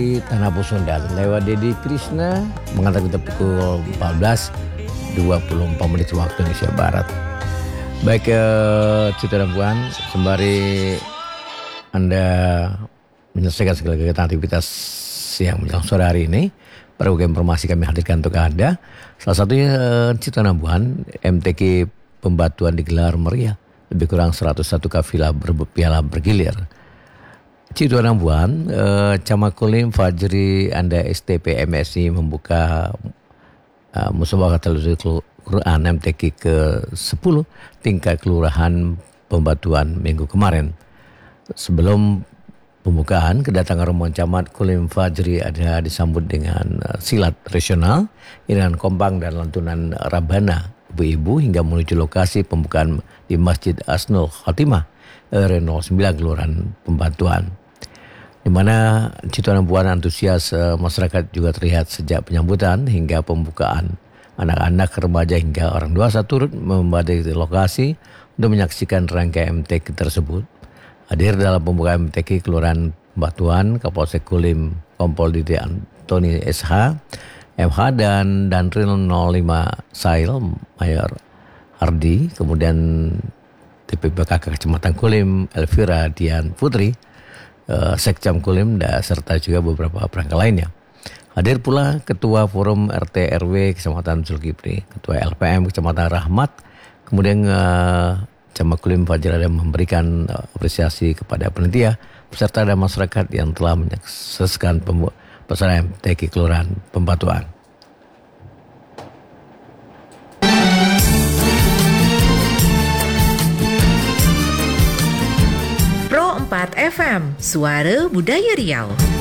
Tanah Pusundan lewat Dedi Krishna mengantar kita pukul 14.24 waktu Indonesia Barat. Baik Citra dan Puan, sembari Anda menyelesaikan segala kegiatan aktivitas yang menjelang sore hari ini, berbagai informasi kami hadirkan untuk Anda. Salah satunya Citra dan Puan, MTQ Pembatuan digelar meriah, lebih kurang 101 kafilah piala bergilir. Citra dan Puan, Camakulim Fajri Anda STP MSI membuka musabaqah televisi Quran MTQ ke-10 tingkat kelurahan Pembatuan minggu kemarin. Sebelum pembukaan, kedatangan rombongan Camat Kulim Fajri ada disambut dengan silat regional, iringan kompang dan lantunan Rabana ibu-ibu hingga menuju lokasi pembukaan di Masjid Asnul Khatimah RW 09 Kelurahan Pembatuan, di mana Citra dan Puan antusias masyarakat juga terlihat sejak penyambutan hingga pembukaan. Anak-anak, remaja hingga orang dewasa turut membadai lokasi untuk menyaksikan rangkaian MTQ tersebut. Hadir dalam pembukaan MTQ Kelurahan Pembatuan, Kapolsek Kulim Kompol Didi Antoni SH, MH dan Danril 05 Sail Mayor Hardi, kemudian TPPKK Kecamatan Kulim Elvira Dian Putri, Sekcam Kulim, serta juga beberapa perangkat lainnya. Hadir pula Ketua Forum RT RW Kecamatan Zulkifli, Ketua LPM Kecamatan Rahmat, kemudian Camat Kulim Fajri ada memberikan apresiasi kepada panitia, peserta dan masyarakat yang telah menyaksikan pelaksanaan MTQ Kelurahan Pembatuan. Pro 4 FM, Suara Budaya Riau.